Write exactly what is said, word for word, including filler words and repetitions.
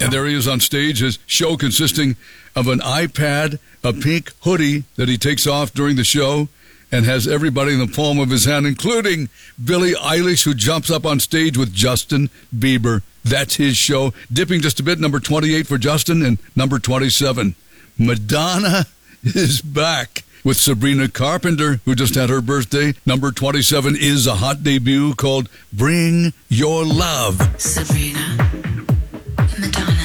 And there he is on stage, his show consisting of an iPad, a pink hoodie that he takes off during the show, and has everybody in the palm of his hand, including Billie Eilish, who jumps up on stage with Justin Bieber. That's his show. Dipping just a bit, number twenty-eight for Justin, and number twenty-seven. Madonna is back with Sabrina Carpenter, who just had her birthday. Number twenty-seven is a hot debut called Bring Your Love. Sabrina, Madonna.